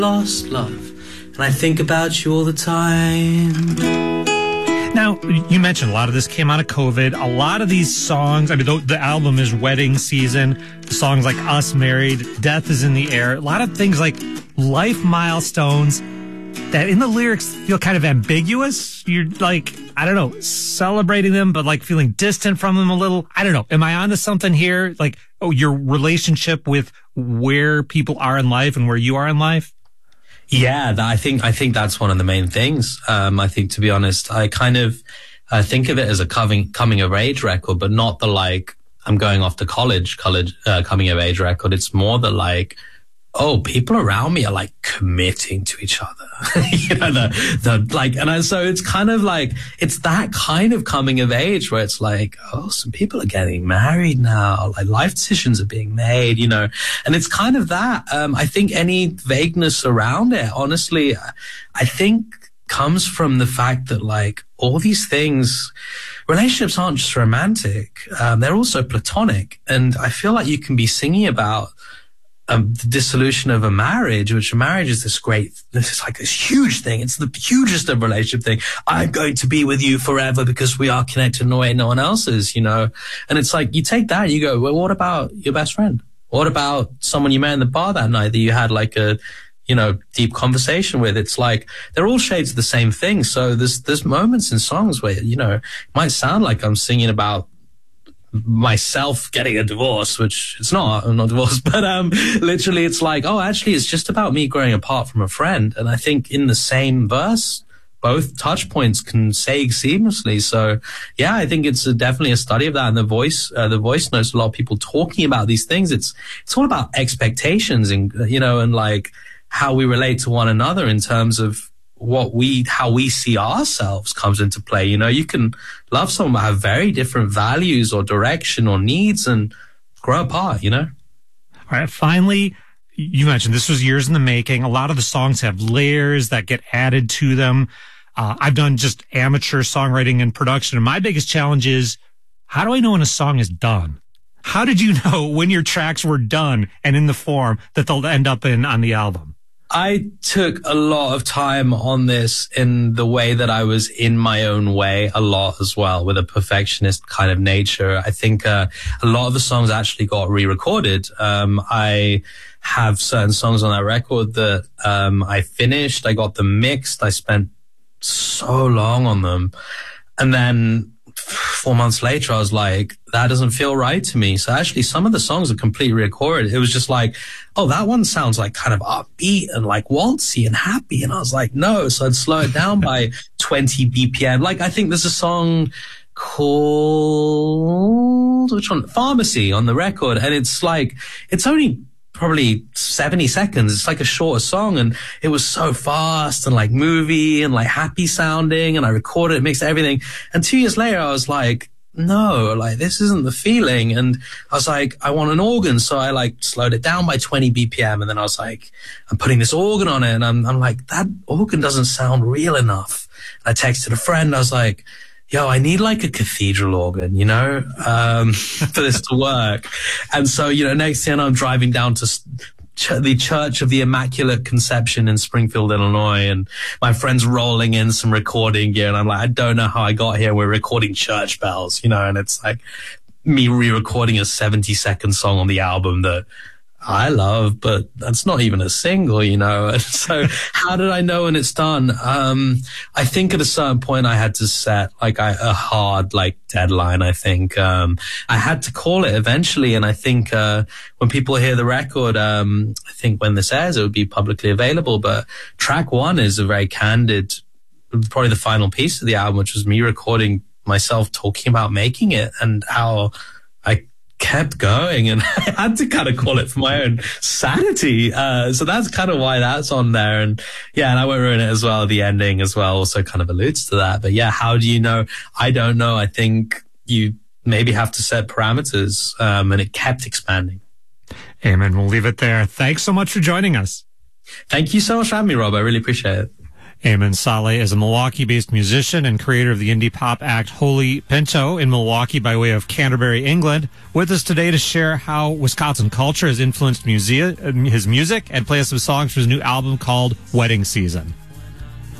lost love, and I think about you all the time. Now, you mentioned a lot of this came out of COVID. A lot of these songs, I mean, the album is wedding season. The songs like Us Married, Death is in the Air. A lot of things like life milestones that in the lyrics feel kind of ambiguous. You're like, I don't know, celebrating them, but like feeling distant from them a little. I don't know. Am I onto something here? Like, oh, your relationship with where people are in life and where you are in life? Yeah, I think that's one of the main things. I think, to be honest, I kind of think of it as a coming of age record, but not the like I'm going off to college coming of age record. It's more the like, oh, people around me are like committing to each other. You know, the like, and so it's kind of like, it's that kind of coming of age where it's like, oh, some people are getting married now, like life decisions are being made, you know, and it's kind of that. I think any vagueness around it, honestly, I think comes from the fact that like all these things, relationships aren't just romantic. They're also platonic. And I feel like you can be singing about the dissolution of a marriage, which a marriage is this is like this huge thing. It's the hugest of relationship thing. I'm going to be with you forever because we are connected in a way no one else is, you know? And it's like, you take that and you go, well, what about your best friend? What about someone you met in the bar that night that you had like a, you know, deep conversation with? It's like, they're all shades of the same thing. So there's moments in songs where, you know, it might sound like I'm singing about myself getting a divorce, which it's not, I'm not divorced, but literally it's like, oh, actually it's just about me growing apart from a friend. And I think in the same verse, both touch points can say seamlessly. So yeah, I think it's definitely a study of that. And the voice notes, a lot of people talking about these things. It's all about expectations and, you know, and like how we relate to one another in terms of how we see ourselves comes into play. You know, you can love someone but have very different values or direction or needs and grow apart, you know? All right. Finally, you mentioned this was years in the making. A lot of the songs have layers that get added to them. I've done just amateur songwriting and production. And my biggest challenge is, how do I know when a song is done? How did you know when your tracks were done and in the form that they'll end up on the album? I took a lot of time on this in the way that I was in my own way a lot as well, with a perfectionist kind of nature. I think a lot of the songs actually got re-recorded. I have certain songs on that record that I finished, I got them mixed, I spent so long on them. And then 4 months later, I was like, that doesn't feel right to me. So actually, some of the songs are completely recorded. It was just like, oh, that one sounds like kind of upbeat and like waltzy and happy. And I was like, no. So I'd slow it down by 20 BPM. Like, I think there's a song called, which one? Pharmacy on the record. And it's like, it's only probably 70 seconds. It's like a shorter song, and it was so fast and like movie and like happy sounding, and I recorded it, mixed everything. And 2 years later, I was like, no, like this isn't the feeling. And I was like, I want an organ. So I like slowed it down by 20 BPM. And then I was like, I'm putting this organ on it. And I'm like, that organ doesn't sound real enough. And I texted a friend. I was like, yo, I need like a cathedral organ, you know, for this to work. And so, you know, next thing I'm driving down to the Church of the Immaculate Conception in Springfield, Illinois, and my friend's rolling in some recording gear. And I'm like, I don't know how I got here. We're recording church bells, you know, and it's like me re-recording a 70-second song on the album that I love, but that's not even a single, you know. And so how did I know when it's done? I think at a certain point I had to set like a hard like deadline. I think I had to call it eventually. And I think when people hear the record, I think when this airs, it would be publicly available. But track 1 is a very candid, probably the final piece of the album, which was me recording myself talking about making it and how I kept going, and I had to kind of call it for my own sanity. So that's kind of why that's on there. And yeah, and I won't ruin it as well. The ending as well also kind of alludes to that. But yeah, how do you know? I don't know. I think you maybe have to set parameters, and it kept expanding. Amen. We'll leave it there. Thanks so much for joining us. Thank you so much for having me, Rob. I really appreciate it. Eamon Saleh is a Milwaukee-based musician and creator of the indie pop act Holy Pinto in Milwaukee by way of Canterbury, England. With us today to share how Wisconsin culture has influenced his music and play us some songs for his new album called Wedding Season.